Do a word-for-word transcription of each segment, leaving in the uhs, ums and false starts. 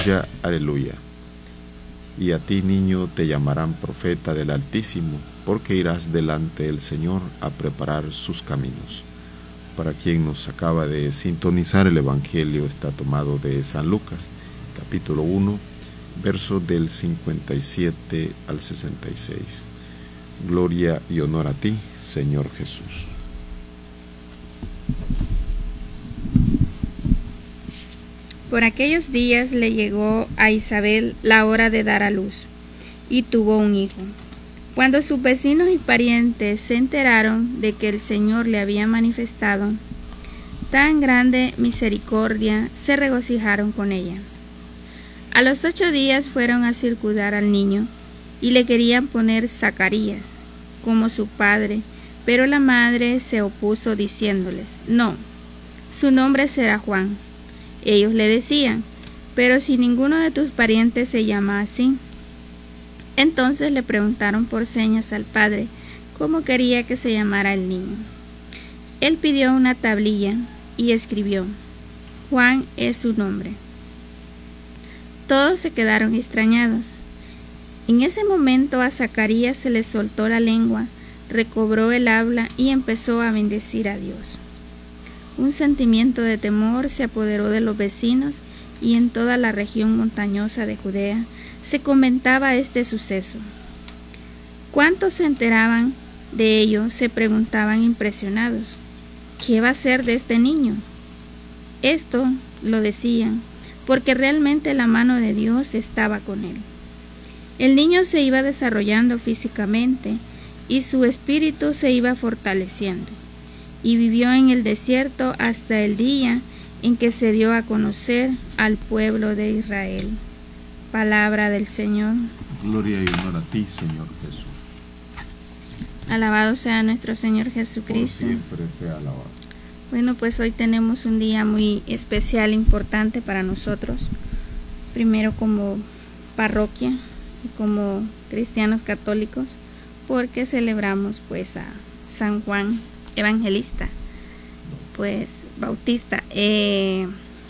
Aleluya, aleluya. Y a ti, niño, te llamarán profeta del Altísimo, porque irás delante del Señor a preparar sus caminos. Para quien nos acaba de sintonizar, el Evangelio está tomado de San Lucas, capítulo uno, versos del cincuenta y siete al sesenta y seis. Gloria y honor a ti, Señor Jesús. Por aquellos días le llegó a Isabel la hora de dar a luz, y tuvo un hijo. Cuando sus vecinos y parientes se enteraron de que el Señor le había manifestado tan grande misericordia, se regocijaron con ella. A los ocho días fueron a circundar al niño, y le querían poner Zacarías, como su padre, pero la madre se opuso diciéndoles: no, su nombre será Juan. Ellos le decían: pero si ninguno de tus parientes se llama así. Entonces le preguntaron por señas al padre cómo quería que se llamara el niño. Él pidió una tablilla y escribió: Juan es su nombre. Todos se quedaron extrañados. En ese momento a Zacarías se le soltó la lengua, recobró el habla y empezó a bendecir a Dios. Un sentimiento de temor se apoderó de los vecinos, y en toda la región montañosa de Judea se comentaba este suceso. ¿Cuántos se enteraban de ello? Se preguntaban impresionados: ¿qué va a ser de este niño? Esto lo decían porque realmente la mano de Dios estaba con él. El niño se iba desarrollando físicamente y su espíritu se iba fortaleciendo, y vivió en el desierto hasta el día en que se dio a conocer al pueblo de Israel. Palabra del Señor. Gloria y honor a ti, Señor Jesús. Alabado sea nuestro Señor Jesucristo. Por siempre sea alabado. Bueno, pues hoy tenemos un día muy especial, importante para nosotros. Primero como parroquia y como cristianos católicos, porque celebramos pues a San Juan Evangelista, pues Bautista. Eh,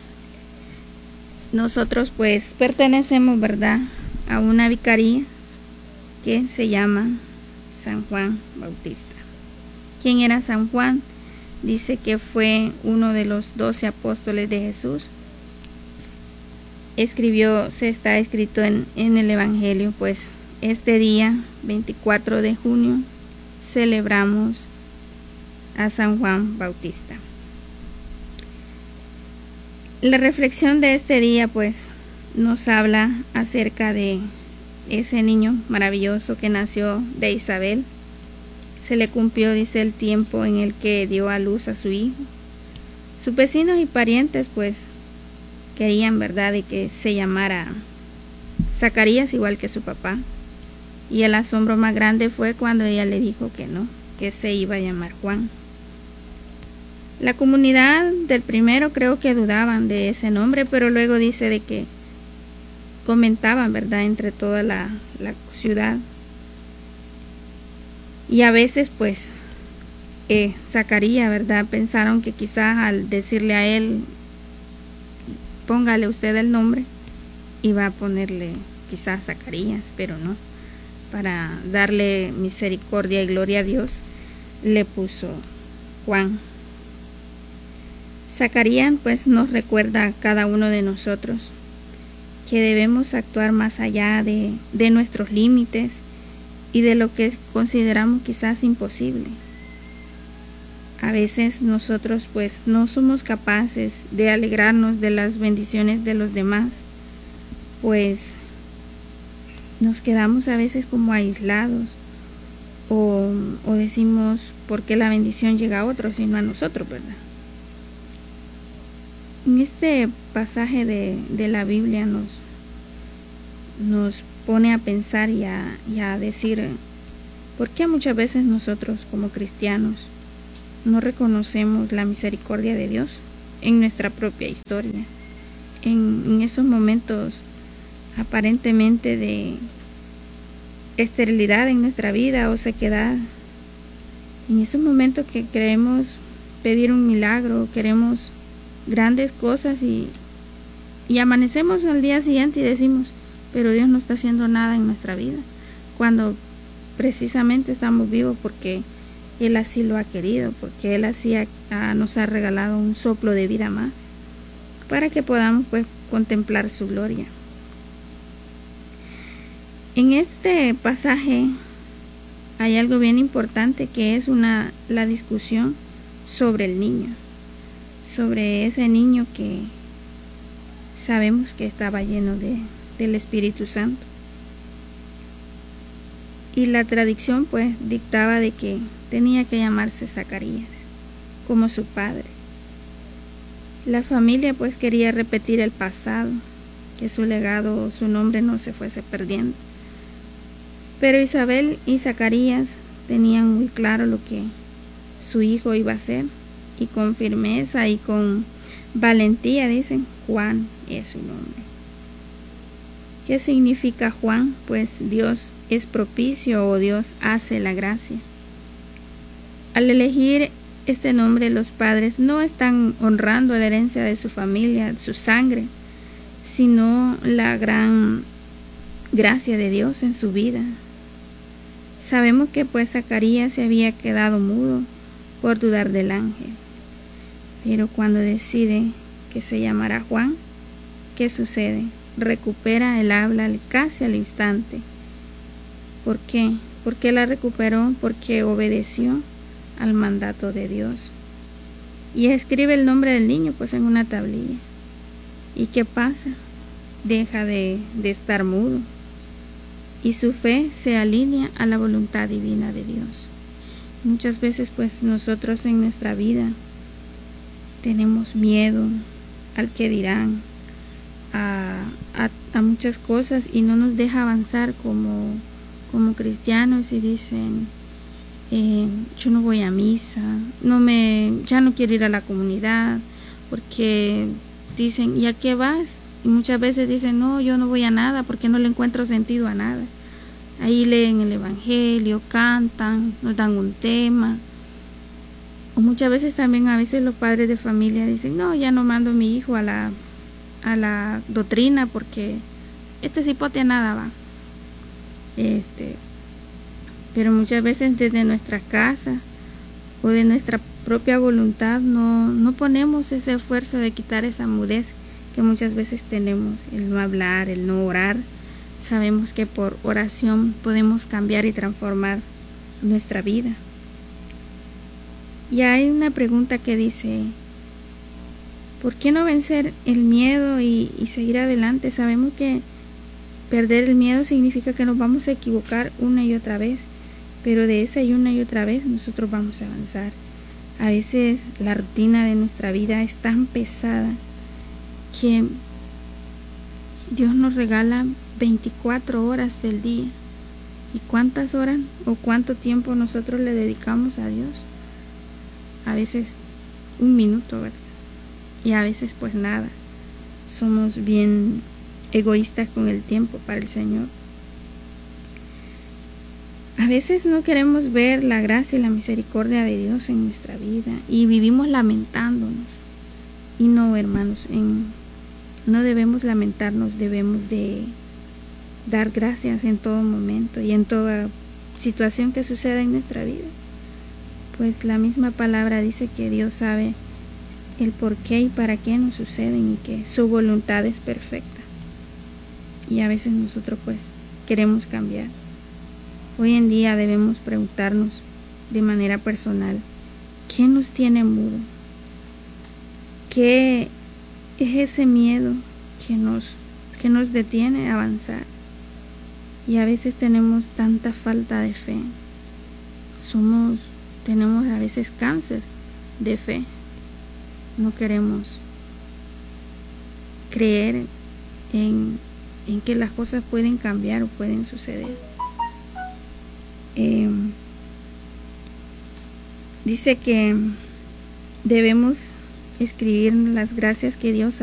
nosotros pues pertenecemos, ¿verdad?, a una vicaría que se llama San Juan Bautista. ¿Quién era San Juan? Dice que fue uno de los doce apóstoles de Jesús. Escribió, se está escrito en, en el Evangelio, pues este día, veinticuatro de junio, celebramos a San Juan Bautista. La reflexión de este día pues nos habla acerca de ese niño maravilloso que nació de Isabel. Se le cumplió, dice, el tiempo en el que dio a luz a su hijo. Sus vecinos y parientes pues querían, ¿verdad?, de que se llamara Zacarías igual que su papá, y el asombro más grande fue cuando ella le dijo que no, que se iba a llamar Juan. La comunidad del primero creo que dudaban de ese nombre, pero luego dice de que comentaban, ¿verdad?, entre toda la, la ciudad. Y a veces pues eh, Zacarías, ¿verdad?, pensaron que quizás al decirle a él: póngale usted el nombre, iba a ponerle quizás Zacarías, pero no. Para darle misericordia y gloria a Dios, le puso Juan. Zacarías pues nos recuerda a cada uno de nosotros que debemos actuar más allá de, de nuestros límites y de lo que consideramos quizás imposible. A veces nosotros pues no somos capaces de alegrarnos de las bendiciones de los demás, pues nos quedamos a veces como aislados, o, o decimos: ¿por qué la bendición llega a otros y no a nosotros, verdad? En este pasaje de, de la Biblia nos, nos pone a pensar y a, y a decir: ¿por qué muchas veces nosotros como cristianos no reconocemos la misericordia de Dios en nuestra propia historia? En, en esos momentos aparentemente de esterilidad en nuestra vida o sequedad, en esos momentos que queremos pedir un milagro, queremos grandes cosas y, y amanecemos al día siguiente y decimos, pero Dios no está haciendo nada en nuestra vida, cuando precisamente estamos vivos porque Él así lo ha querido, porque Él así ha, ha, nos ha regalado un soplo de vida más, para que podamos pues contemplar su gloria. En este pasaje hay algo bien importante, que es una, la discusión sobre el niño, sobre ese niño que sabemos que estaba lleno de, del Espíritu Santo. Y la tradición pues dictaba de que tenía que llamarse Zacarías, como su padre. La familia pues quería repetir el pasado, que su legado, su nombre no se fuese perdiendo. Pero Isabel y Zacarías tenían muy claro lo que su hijo iba a ser, y con firmeza y con valentía dicen, Juan es su nombre. ¿Qué significa Juan? Pues Dios es propicio, o Dios hace la gracia. Al elegir este nombre, los padres no están honrando la herencia de su familia, su sangre, sino la gran gracia de Dios en su vida. Sabemos que pues Zacarías se había quedado mudo por dudar del ángel, pero cuando decide que se llamará Juan, ¿qué sucede? Recupera el habla casi al instante. ¿Por qué? ¿Por qué la recuperó? Porque obedeció al mandato de Dios. Y escribe el nombre del niño pues en una tablilla. ¿Y qué pasa? Deja de, de estar mudo, y su fe se alinea a la voluntad divina de Dios. Muchas veces pues nosotros en nuestra vida tenemos miedo al que dirán, a, a, a muchas cosas, y no nos deja avanzar como, como cristianos, y dicen, eh, yo no voy a misa, no me, ya no quiero ir a la comunidad, porque dicen, ¿y a qué vas? Y muchas veces dicen, no, yo no voy a nada porque no le encuentro sentido a nada. Ahí leen el evangelio, cantan, nos dan un tema. O muchas veces también a veces los padres de familia dicen, no, ya no mando a mi hijo a la, a la doctrina porque este cipote a nada va. Este, pero muchas veces desde nuestra casa o de nuestra propia voluntad no, no ponemos ese esfuerzo de quitar esa mudez que muchas veces tenemos, el no hablar, el no orar. Sabemos que por oración podemos cambiar y transformar nuestra vida. Y hay una pregunta que dice, ¿por qué no vencer el miedo y, y seguir adelante? Sabemos que perder el miedo significa que nos vamos a equivocar una y otra vez, pero de esa y una y otra vez nosotros vamos a avanzar. A veces la rutina de nuestra vida es tan pesada que Dios nos regala veinticuatro horas del día. ¿Y cuántas horas o cuánto tiempo nosotros le dedicamos a Dios? A veces un minuto, ¿verdad? Y a veces pues nada. Somos bien egoístas con el tiempo para el Señor. A veces no queremos ver la gracia y la misericordia de Dios en nuestra vida y vivimos lamentándonos. Y no, hermanos, en, no debemos lamentarnos, debemos de dar gracias en todo momento y en toda situación que suceda en nuestra vida. Pues la misma palabra dice que Dios sabe el por qué y para qué nos suceden y que su voluntad es perfecta. Y a veces nosotros pues queremos cambiar. Hoy en día debemos preguntarnos de manera personal, ¿qué nos tiene mudo? ¿Qué es ese miedo que nos, que nos detiene a avanzar? Y a veces tenemos tanta falta de fe. Somos, tenemos a veces cáncer de fe. No queremos creer en, en que las cosas pueden cambiar o pueden suceder. Eh, dice que debemos escribir las gracias que Dios